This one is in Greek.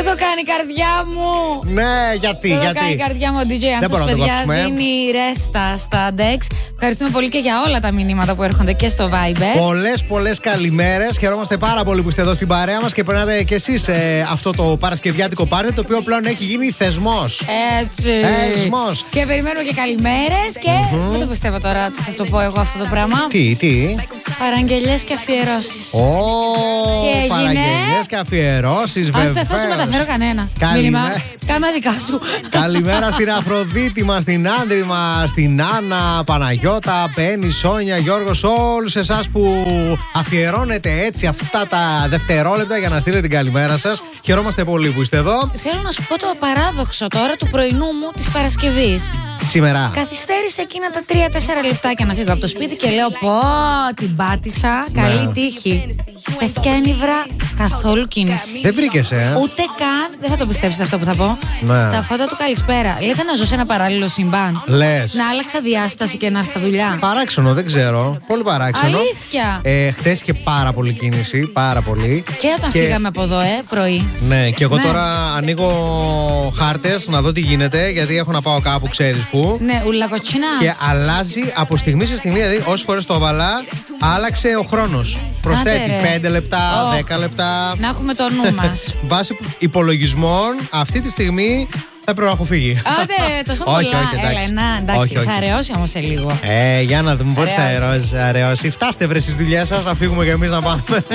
Δεν το κάνει η καρδιά μου. Ναι, γιατί. Δεν το κάνει η καρδιά μου ο DJ Άνθος, παιδιά. Δίνει ρέστα στα Dex. Ευχαριστούμε πολύ και για όλα τα μηνύματα που έρχονται και στο Viber. Πολλές καλημέρες. Χαιρόμαστε πάρα πολύ που είστε εδώ στην παρέα μας και περνάτε κι εσείς αυτό το παρασκευιάτικο πάρτι, το οποίο πλέον έχει γίνει θεσμός. Έτσι. Θεσμός. Και περιμένουμε και καλημέρες και δεν το πιστεύω τώρα ότι θα το πω εγώ αυτό το πράγμα. Τι. Παραγγελιές και αφιερώσεις. Παραγγελιές και αφιερώσεις, βέβαια. Αν δεν θα σου μεταφέρω κανένα μήνυμα, κάνε δικά σου. Καλημέρα στην Αφροδίτη μας, στην Άντρη μας, στην Άννα, Παναγιώτα, Πέννη, Σόνια, Γιώργος, όλους εσάς που αφιερώνετε έτσι αυτά τα δευτερόλεπτα για να στείλετε την καλημέρα σας. Χαιρόμαστε πολύ που είστε εδώ. Θέλω να σου πω το παράδοξο τώρα του πρωινού μου της Παρασκευής. Σήμερα. Καθυστέρησε εκείνα τα 3-4 λεπτάκια να φύγω από το σπίτι και λέω πω την πάτησα, καλή τύχη. Παιδιά ένιβρα, καθόλου κίνηση. Δεν βρήκες, Ούτε καν, δεν θα το πιστέψετε αυτό που θα πω. Στα φώτα του καλησπέρα. Λέτε να ζω σε ένα παράλληλο συμβάν. Λες. Να άλλαξα διάσταση και να έρθω δουλειά. Παράξενο, δεν ξέρω. Πολύ παράξενο. Αλήθεια. Χθες είχε πάρα πολύ κίνηση, πάρα πολύ. Και όταν φύγαμε από εδώ, πρωί. Ναι, και εγώ τώρα ανοίγω χάρτες να δω τι γίνεται, γιατί έχω να πάω κάπου, ξέρεις πού. Ναι, ουλακοτσίνα. Και αλλάζει από στιγμή σε στιγμή, δηλαδή όσες φορές το έβαλα, άλλαξε ο χρόνος. Προσθέτει 5 λεπτά, 10 λεπτά. Να έχουμε το νου μας. Βάσει υπολογισμών, αυτή τη στιγμή θα πρέπει να έχω φύγει. Άντε ρε, τόσο πολλά. Εντάξει, θα αραιώσει όμως σε λίγο. Για να δούμε πότε θα αραιώσει. Φτάστε βρε στις δουλειές σας, να φύγουμε και εμείς να πάμε.